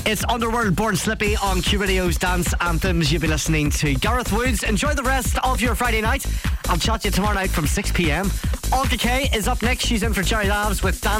It's Underworld, Born Slippy on Q Radio's Dance Anthems. You'll be listening to Gareth Woods. Enjoy the rest of your Friday night. I'll chat to you tomorrow night from 6 p.m. Olga Kay is up next. She's in for Jerry Labs with Dance